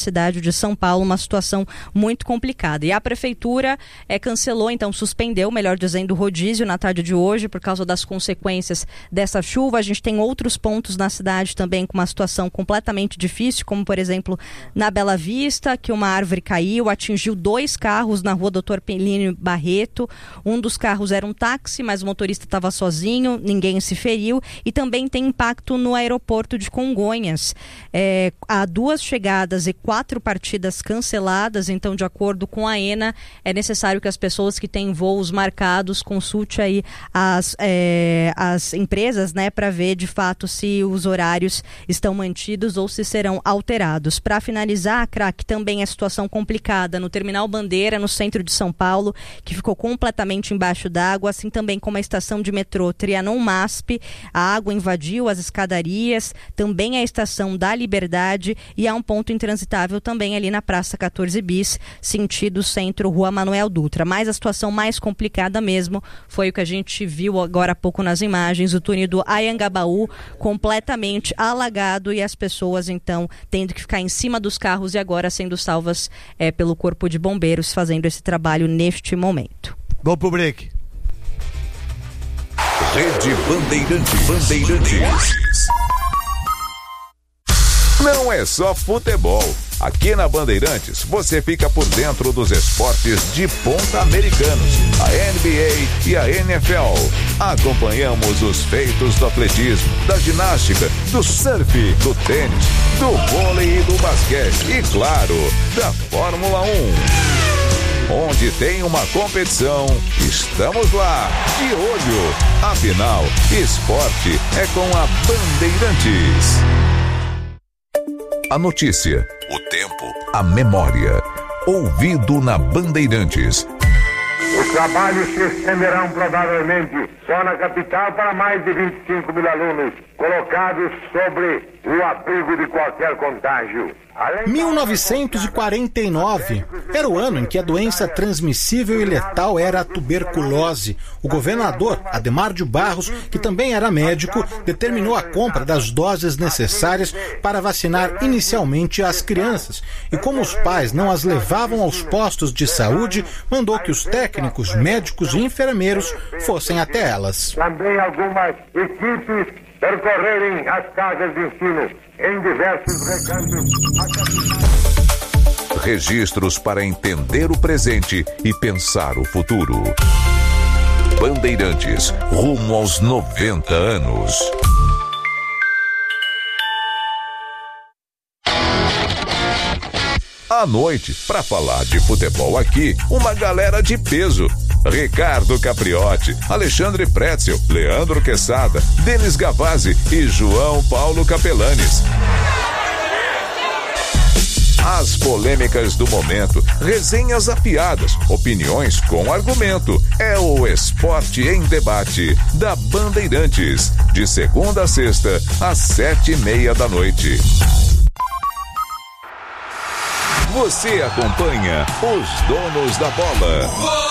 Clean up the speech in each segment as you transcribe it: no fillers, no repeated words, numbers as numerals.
cidade de São Paulo, uma situação muito complicada. E a prefeitura cancelou, então suspendeu, melhor dizendo, o rodízio na tarde de hoje por causa das consequências dessa chuva. A gente tem outros pontos na cidade também com uma situação completamente difícil, como por exemplo na Bela Vista, que uma árvore caiu, atingiu 2 carros na rua Dr. Pelínio Barreto. Um dos carros era um táxi, mas o motorista estava sozinho, ninguém se feriu. E também tem impacto no aeroporto de Congonhas. Há 2 chegadas e 4 partidas canceladas, então de acordo com a ENA, é necessário que as pessoas que têm voos marcados consulte aí as empresas, né, para ver de fato se os horários estão mantidos ou se serão alterados. Para finalizar, Crack, também é situação complicada no Terminal Bandeira, no centro de São Paulo, que ficou completamente embaixo d'água, assim também como a estação de metrô Trianon-MASP. A água invadiu as escadarias, também a estação da Liberdade, e há um ponto intransitável também ali na Praça 14 Bis, sentido centro, Rua Manuel Dutra. Mas a situação mais complicada mesmo foi o que a gente viu agora há pouco nas imagens, o túnel do Anhangabaú completamente alagado e as pessoas então tendo que ficar em cima dos carros e agora sendo salvas pelo Corpo de Bombeiros, fazendo esse trabalho neste momento. Vamos pro break. Rede Bandeirantes. Não é só futebol. Aqui na Bandeirantes você fica por dentro dos esportes de ponta americanos, a NBA e a NFL. Acompanhamos os feitos do atletismo, da ginástica, do surf, do tênis, do vôlei e do basquete e, claro, da Fórmula 1. Onde tem uma competição, estamos lá, de olho. Afinal, esporte é com a Bandeirantes. A notícia, o tempo, a memória. Ouvido na Bandeirantes. Os trabalhos se estenderão provavelmente só na capital para mais de 25 mil alunos colocados sobre o abrigo de qualquer contágio. 1949 era o ano em que a doença transmissível e letal era a tuberculose. O governador Adhemar de Barros, que também era médico, determinou a compra das doses necessárias para vacinar inicialmente as crianças. E como os pais não as levavam aos postos de saúde, mandou que os técnicos, médicos e enfermeiros fossem até elas. Também algumas equipes percorrerem as casas de ensino em diversos recantos. Registros para entender o presente e pensar o futuro. Bandeirantes, rumo aos 90 anos. À noite, para falar de futebol aqui, uma galera de peso. Ricardo Capriotti, Alexandre Pretzel, Leandro Quesada, Denis Gavazzi e João Paulo Capelanes. As polêmicas do momento, resenhas afiadas, opiniões com argumento. É o Esporte em Debate, da Bandeirantes. De segunda a sexta, às 7:30 da noite. Você acompanha os donos da bola.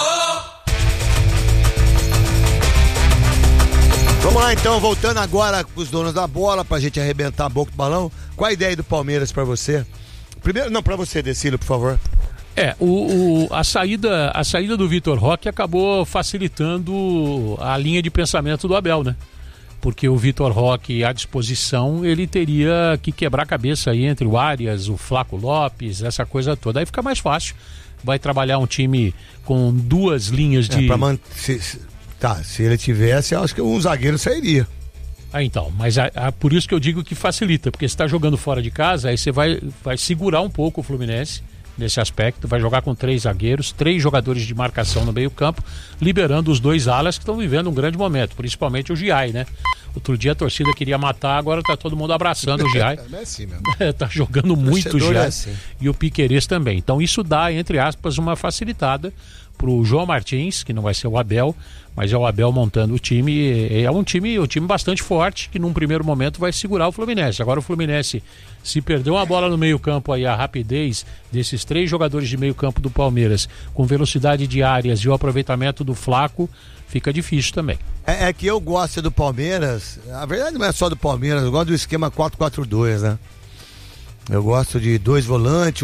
Vamos lá então, voltando agora com os donos da bola, pra gente arrebentar a boca do balão. Qual a ideia do Palmeiras pra você? Primeiro, não, pra você, Decílio, por favor. A saída do Vitor Roque acabou facilitando a linha de pensamento do Abel, né? Porque o Vitor Roque à disposição, ele teria que quebrar a cabeça aí entre o Arias, o Flaco Lopes, essa coisa toda. Aí fica mais fácil. Vai trabalhar um time com 2 linhas de... Se ele tivesse, eu acho que um zagueiro sairia. Então, mas por isso que eu digo que facilita, porque você está jogando fora de casa, aí você vai segurar um pouco o Fluminense nesse aspecto, vai jogar com 3 zagueiros, 3 jogadores de marcação no meio campo, liberando os 2 alas que estão vivendo um grande momento, principalmente o Giai, né? Outro dia a torcida queria matar, agora tá todo mundo abraçando o Giai. É assim mesmo. Tá jogando muito o Giai. Assim. E o Piquerez também. Então isso dá, entre aspas, uma facilitada pro João Martins, que não vai ser o Abel, mas é o Abel montando o time. É um time bastante forte, que num primeiro momento vai segurar o Fluminense. Agora o Fluminense, se perder uma bola no meio campo aí, a rapidez desses 3 jogadores de meio campo do Palmeiras, com velocidade de áreas e o aproveitamento do Flaco, fica difícil também. É que eu gosto do Palmeiras, a verdade não é só do Palmeiras, eu gosto do esquema 4-4-2, né? Eu gosto de 2 volantes,